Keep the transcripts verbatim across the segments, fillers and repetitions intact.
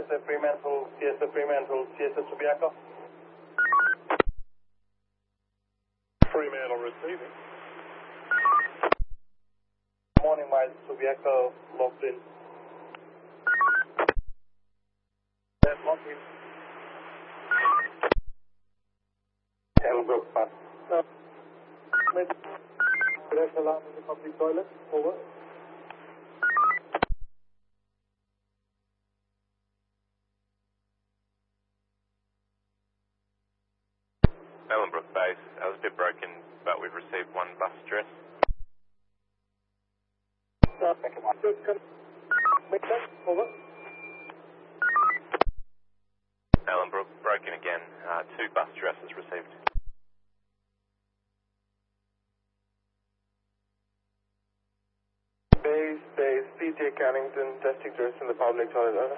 S F Fremantle, C S F Fremantle, C S F Subiaco. Fremantle receiving. Morning, my Subiaco locked in. That's locked in. Ellenbrook, pass. No. Mid. Press alarm in the public toilet. Over. Ellenbrook base, I was a bit broken, but we've received one bus address. No, thank you, Mark. Good, good. Mid-set, over. Ellenbrook, broken again, uh, two bus addresses received. Base, base, P T Cannington, testing dress in the public toilet, over.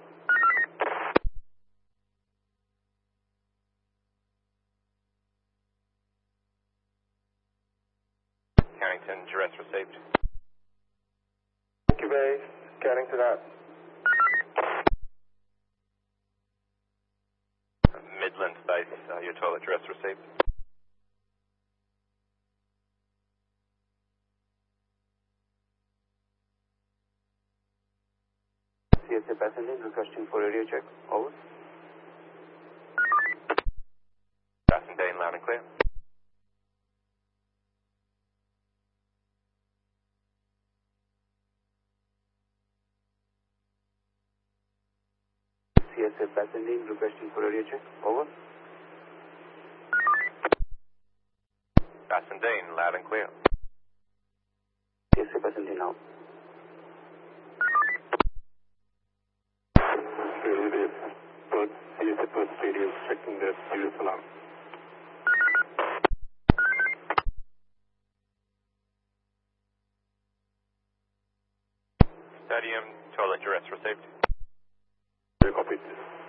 Cannington, duress received. Thank you, base. Cannington out. Midland base, uh, your toilet duress received. C S A passenger requesting for radio check. Over. Bassendean, loud and clear. C S A passenger requesting for radio check. Over. Bassendean, loud and clear. C S A passenger now. Radio, Perth, C S A Perth Radio, checking the serious alarm. Stadium, toilet duress received. Copy.